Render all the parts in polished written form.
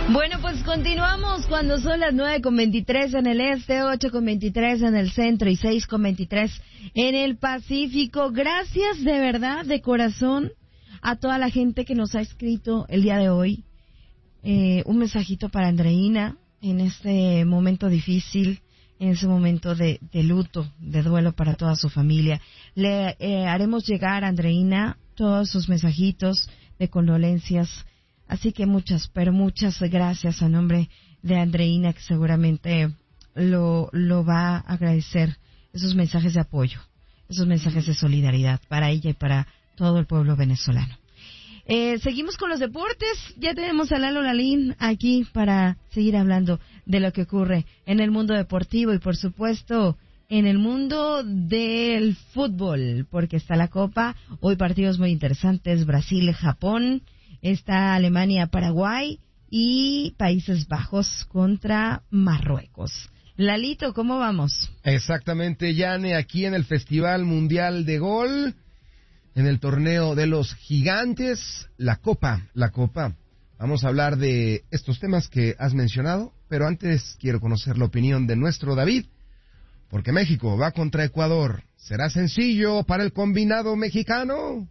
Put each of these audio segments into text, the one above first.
Bueno, pues continuamos cuando son las 9:23 en el este, 8:23 en el centro y 6:23 en el Pacífico. Gracias de verdad, de corazón, a toda la gente que nos ha escrito el día de hoy. Un mensajito para Andreina en este momento difícil, en ese momento de luto, de duelo para toda su familia. Le haremos llegar a Andreina todos sus mensajitos de condolencias. Así que muchas gracias a nombre de Andreina, que seguramente lo va a agradecer, esos mensajes de apoyo, esos mensajes de solidaridad para ella y para todo el pueblo venezolano. Seguimos con los deportes. Ya tenemos a Lalo Lalín aquí para seguir hablando de lo que ocurre en el mundo deportivo y, por supuesto, en el mundo del fútbol, porque está la Copa. Hoy partidos muy interesantes: Brasil, Japón. Está Alemania, Paraguay y Países Bajos contra Marruecos. Lalito, ¿cómo vamos? Exactamente, Yane, aquí en el Festival Mundial de Gol, en el torneo de los gigantes, la Copa. Vamos a hablar de estos temas que has mencionado, pero antes quiero conocer la opinión de nuestro David, porque México va contra Ecuador. ¿Será sencillo para el combinado mexicano?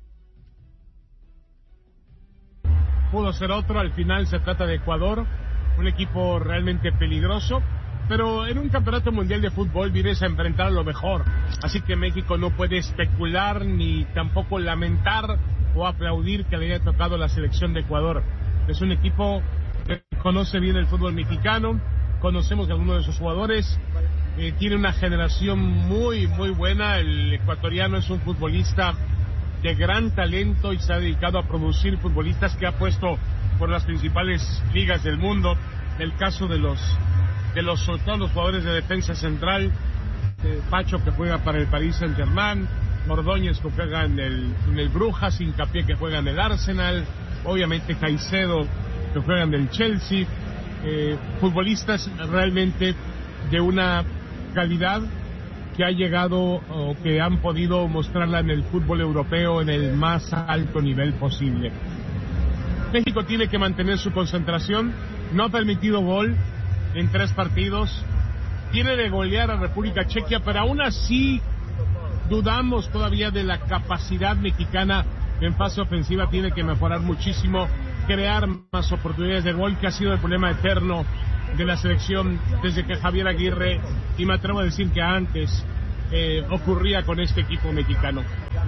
Pudo ser otro, al final se trata de Ecuador, un equipo realmente peligroso, pero en un campeonato mundial de fútbol vienes a enfrentar a lo mejor, así que México no puede especular ni tampoco lamentar o aplaudir que le haya tocado la selección de Ecuador. Es un equipo que conoce bien el fútbol mexicano, conocemos a algunos de sus jugadores, tiene una generación muy buena. El ecuatoriano es un futbolista de gran talento y se ha dedicado a producir futbolistas que ha puesto por las principales ligas del mundo. El caso de los todos los jugadores de defensa central, Pacho, que juega para el Paris Saint-Germain, Ordóñez, que juega en el Brujas, Hincapié, que juega en el Arsenal, obviamente Caicedo, que juega en el Chelsea, futbolistas realmente de una calidad que ha llegado o que han podido mostrarla en el fútbol europeo en el más alto nivel posible. México tiene que mantener su concentración, no ha permitido gol en 3 partidos, tiene de golear a República Checa, pero aún así dudamos todavía de la capacidad mexicana en fase ofensiva. Tiene que mejorar muchísimo, crear más oportunidades de gol, que ha sido el problema eterno de la selección desde que Javier Aguirre, y me atrevo a decir que antes, ocurría con este equipo mexicano.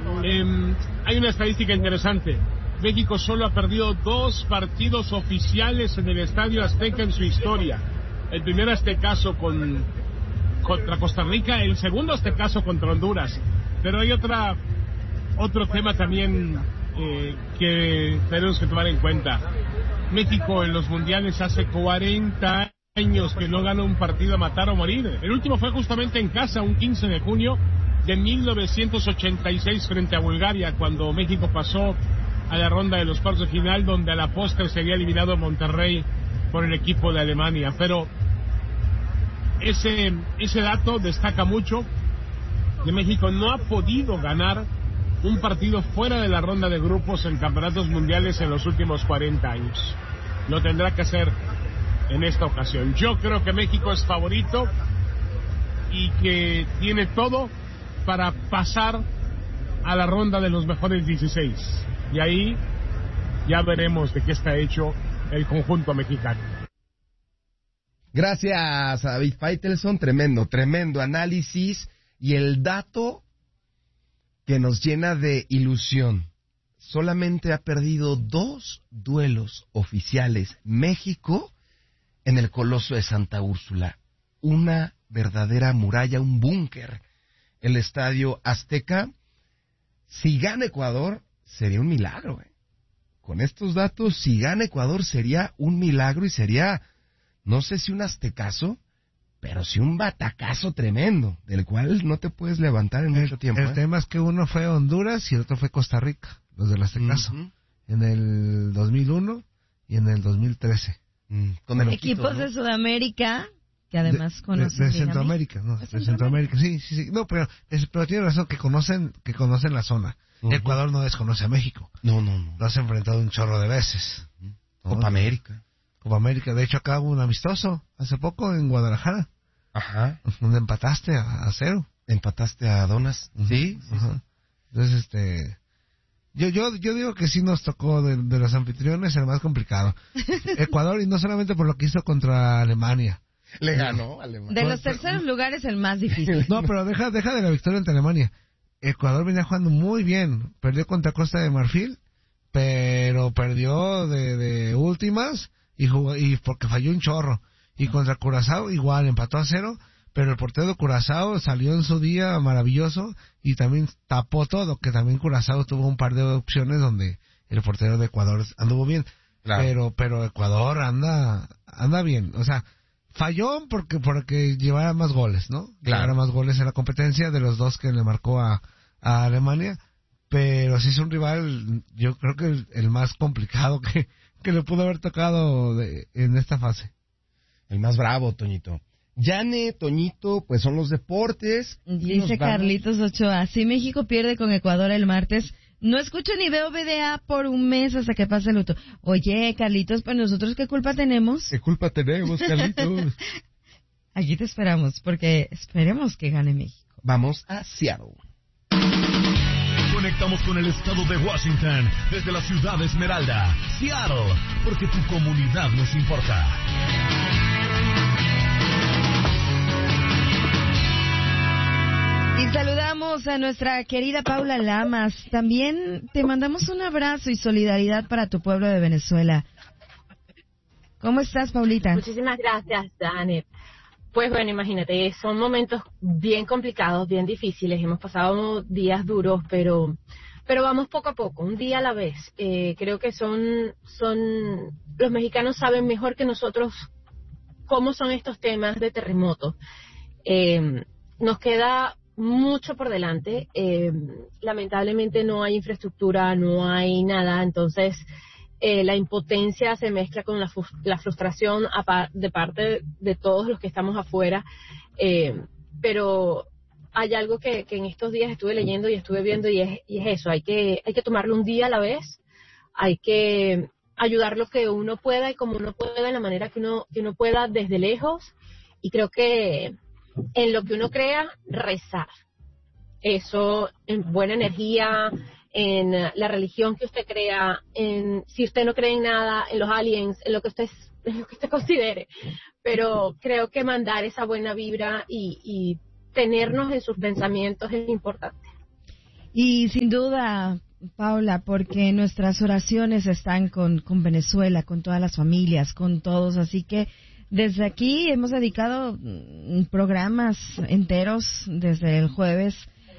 Hay una estadística interesante: México solo ha perdido 2 partidos oficiales en el Estadio Azteca en su historia. El primer aztecaso contra Costa Rica, el segundo aztecaso contra Honduras. Pero hay otro tema también que tenemos que tomar en cuenta. México en los mundiales hace 40 años que no gana un partido a matar o morir. El último fue justamente en casa, un 15 de junio de 1986 frente a Bulgaria, cuando México pasó a la ronda de los cuartos de final, donde a la postre sería eliminado Monterrey por el equipo de Alemania. Pero ese dato destaca mucho, que México no ha podido ganar un partido fuera de la ronda de grupos en campeonatos mundiales en los últimos 40 años. Lo tendrá que hacer en esta ocasión. Yo creo que México es favorito y que tiene todo para pasar a la ronda de los mejores 16. Y ahí ya veremos de qué está hecho el conjunto mexicano. Gracias a David Faitelson, tremendo análisis, y el dato que nos llena de ilusión. Solamente ha perdido 2 duelos oficiales México en el Coloso de Santa Úrsula. Una verdadera muralla, un búnker. El Estadio Azteca. Si gana Ecuador, sería un milagro. Con estos datos, si gana Ecuador, sería un milagro, y sería, no sé si un aztecaso, pero sí un batacazo tremendo, del cual no te puedes levantar en mucho tiempo. El tema es que uno fue Honduras y el otro fue Costa Rica, los del aztecaso, en el 2001 y en el 2013. Con el equipos de Sudamérica, que además conocen de Centroamérica, ¿no? De Centroamérica, sí. No, pero tiene razón, que conocen la zona. Ecuador no desconoce a México. No. Lo has enfrentado un chorro de veces. Copa América. Copa América. De hecho, acá hubo un amistoso hace poco en Guadalajara. Ajá. Donde empataste a 0. Empataste a Donas. Sí. Ajá. Entonces, yo digo que sí nos tocó de los anfitriones el más complicado. Ecuador, y no solamente por lo que hizo contra Alemania. Le ganó Alemania. De los terceros lugares el más difícil. No, pero deja de la victoria ante Alemania. Ecuador venía jugando muy bien. Perdió contra Costa de Marfil, pero perdió de últimas y porque falló un chorro. Y contra Curazao igual, empató a 0, pero el portero de Curazao salió en su día maravilloso y también tapó todo, que también Curazao tuvo un par de opciones donde el portero de Ecuador anduvo bien. Claro. Pero Ecuador anda bien, o sea, falló porque llevara más goles, ¿no? Claro. Llevara más goles en la competencia de los dos que le marcó a Alemania, pero sí es un rival, yo creo que el más complicado que le pudo haber tocado en esta fase. El más bravo, Toñito. Yane, Toñito, pues son los deportes. Dice Carlitos Ochoa, si México pierde con Ecuador el martes, no escucho ni veo BDA por un mes hasta que pase el luto. Oye, Carlitos, pues nosotros ¿qué culpa tenemos? ¿Qué culpa tenemos, Carlitos? Aquí te esperamos, porque esperemos que gane México. Vamos a Seattle. Conectamos con el estado de Washington desde la ciudad de Esmeralda, Seattle, porque tu comunidad nos importa. Y saludamos a nuestra querida Paula Lamas. También te mandamos un abrazo y solidaridad para tu pueblo de Venezuela. ¿Cómo estás, Paulita? Muchísimas gracias, Janet. Pues bueno, imagínate, son momentos bien complicados, bien difíciles. Hemos pasado días duros, pero vamos poco a poco, un día a la vez. Creo que los mexicanos saben mejor que nosotros cómo son estos temas de terremotos. Nos queda mucho por delante. Lamentablemente no hay infraestructura, no hay nada, entonces la impotencia se mezcla con la frustración de parte de todos los que estamos afuera, pero hay algo que en estos días estuve leyendo y estuve viendo y es eso, hay que tomarlo un día a la vez, hay que ayudar lo que uno pueda y como uno pueda, en la manera que uno pueda desde lejos, y creo que en lo que uno crea, rezar. Eso, en buena energía, en la religión que usted crea, si usted no cree en nada, en los aliens, en lo que usted considere. Pero creo que mandar esa buena vibra y tenernos en sus pensamientos es importante. Y sin duda, Paula, porque nuestras oraciones están con Venezuela, con todas las familias, con todos, así que desde aquí hemos dedicado programas enteros desde el jueves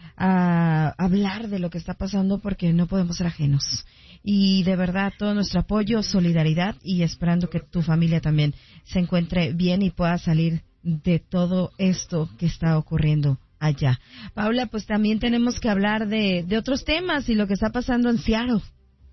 a hablar de lo que está pasando porque no podemos ser ajenos. Y de verdad, todo nuestro apoyo, solidaridad y esperando que tu familia también se encuentre bien y pueda salir de todo esto que está ocurriendo allá. Paula, pues también tenemos que hablar de otros temas y lo que está pasando en Seattle.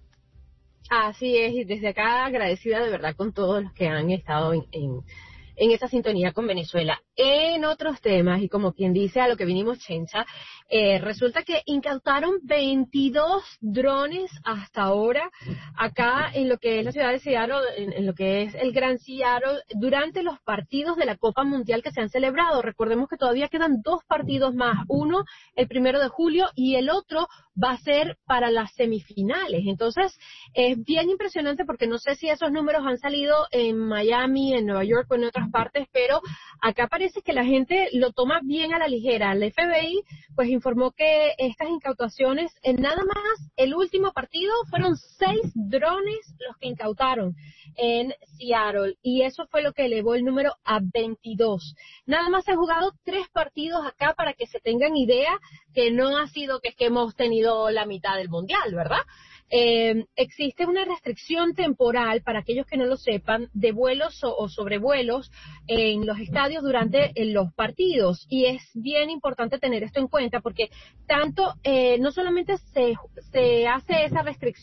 Así es, y desde acá agradecida de verdad con todos los que han estado en esa sintonía con Venezuela. En otros temas, y como quien dice a lo que vinimos, Chencha, resulta que incautaron 22 drones hasta ahora acá en lo que es la ciudad de Seattle, en lo que es el Gran Seattle, durante los partidos de la Copa Mundial que se han celebrado. Recordemos que todavía quedan 2 partidos más, uno el 1 de julio y el otro va a ser para las semifinales. Entonces, es bien impresionante porque no sé si esos números han salido en Miami, en Nueva York o en otras partes, pero acá parece que la gente lo toma bien a la ligera. El FBI pues informó que estas incautaciones, en nada más el último partido, fueron 6 drones los que incautaron en Seattle, y eso fue lo que elevó el número a 22. Nada más se han jugado 3 partidos acá, para que se tengan idea que no ha sido que hemos tenido la mitad del mundial, ¿verdad? Existe una restricción temporal, para aquellos que no lo sepan, de vuelos o sobrevuelos en los estadios durante los partidos, y es bien importante tener esto en cuenta porque tanto no solamente se hace esa restricción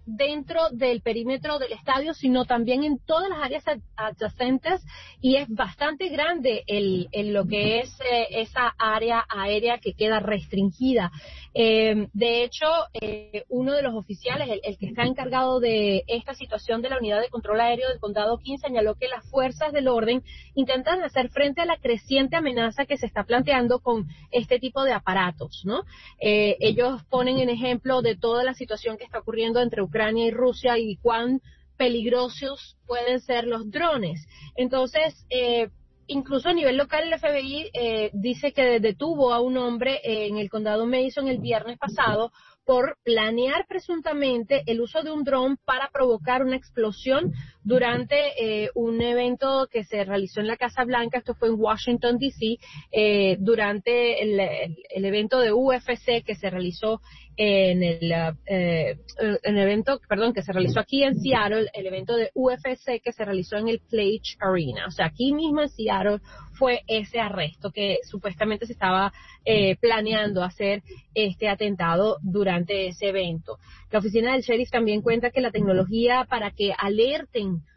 dentro del perímetro del estadio, sino también en todas las áreas adyacentes, y es bastante grande lo que es esa área aérea que queda restringida. De hecho, uno de los oficiales, el que está encargado de esta situación de la unidad de control aéreo del condado King, señaló que las fuerzas del orden intentan hacer frente a la creciente amenaza que se está planteando con este tipo de aparatos, ¿no? Ellos ponen en ejemplo de toda la situación que está ocurriendo entre Ucrania y Rusia y cuán peligrosos pueden ser los drones. Entonces, incluso a nivel local, el FBI dice que detuvo a un hombre en el condado Mason el viernes pasado por planear presuntamente el uso de un dron para provocar una explosión durante un evento que se realizó en la Casa Blanca. Esto fue en Washington, D.C., durante el evento de UFC que se realizó que se realizó aquí en Seattle, el evento de UFC que se realizó en el Pledge Arena. O sea, aquí mismo en Seattle fue ese arresto que supuestamente se estaba planeando hacer este atentado durante ese evento. La oficina del sheriff también cuenta que la tecnología para que alerten